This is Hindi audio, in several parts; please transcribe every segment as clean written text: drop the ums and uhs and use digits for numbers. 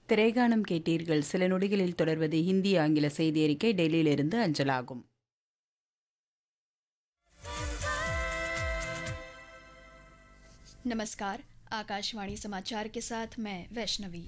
திரைகானம் கேட்டீர்கள். சில நொடிகளில் தொடர்வது ஹிந்தி ஆங்கில செய்தி அறிக்கை டெல்லியிலிருந்து அஞ்சலாகும். नमस्कार। आकाशवाणी समाचार के साथ मैं वैष्णवी।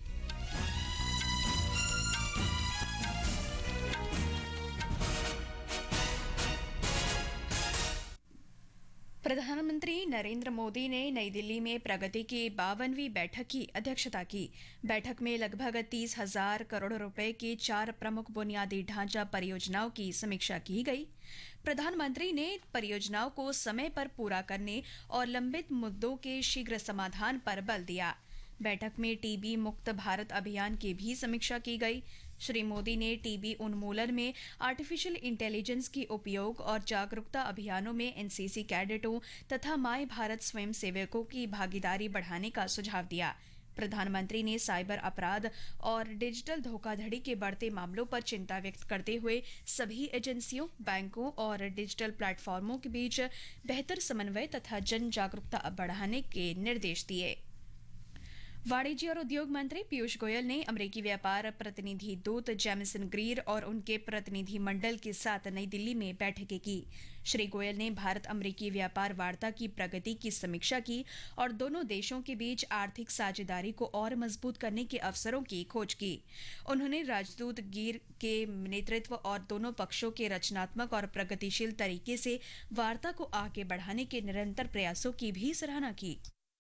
प्रधानमंत्री नरेंद्र मोदी ने नई दिल्ली में प्रगति की 52वीं बैठक की अध्यक्षता की। बैठक में लगभग 30,000 करोड़ रुपए की 4 प्रमुख बुनियादी ढांचा परियोजनाओं की समीक्षा की गई। प्रधानमंत्री ने परियोजनाओं को समय पर पूरा करने और लंबित मुद्दों के शीघ्र समाधान पर बल दिया। बैठक में टीबी मुक्त भारत अभियान की भी समीक्षा की गई। श्री मोदी ने टीबी उन्मूलन में आर्टिफिशियल इंटेलिजेंस की उपयोग और जागरूकता अभियानों में एनसीसी कैडेटों तथा माय भारत स्वयंसेवकों की भागीदारी बढ़ाने का सुझाव दिया। प्रधानमंत्री ने साइबर अपराध और डिजिटल धोखाधड़ी के बढ़ते मामलों पर चिंता व्यक्त करते हुए सभी एजेंसियों, बैंकों और डिजिटल प्लेटफॉर्मों के बीच बेहतर समन्वय तथा जन जागरूकता बढ़ाने के निर्देश दिए। वाणिज्य और उद्योग मंत्री पीयूष गोयल ने अमेरिकी व्यापार प्रतिनिधि दूत जेमिसन ग्रीर और उनके प्रतिनिधि मंडल के साथ नई दिल्ली में बैठकें की। श्री गोयल ने भारत अमेरिकी व्यापार वार्ता की प्रगति की समीक्षा की और दोनों देशों के बीच आर्थिक साझेदारी को और मजबूत करने के अवसरों की खोज की। उन्होंने राजदूत गिर के नेतृत्व और दोनों पक्षों के रचनात्मक और प्रगतिशील तरीके से वार्ता को आगे बढ़ाने के निरंतर प्रयासों की भी सराहना की।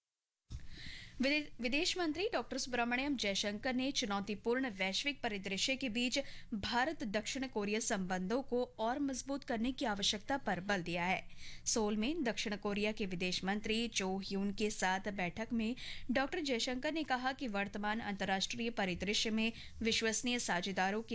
विदेश मंत्री डॉक्टर सुब्रमण्यम जयशंकर ने चुनौतीपूर्ण वैश्विक परिदृश्य के बीच भारत दक्षिण कोरिया संबंधों को और मजबूत करने की आवश्यकता पर बल दिया है। सोल में दक्षिण कोरिया के विदेश मंत्री चो ह्यून के साथ बैठक में डॉक्टर जयशंकर ने कहा कि वर्तमान अंतर्राष्ट्रीय परिदृश्य में विश्वसनीय साझेदारों की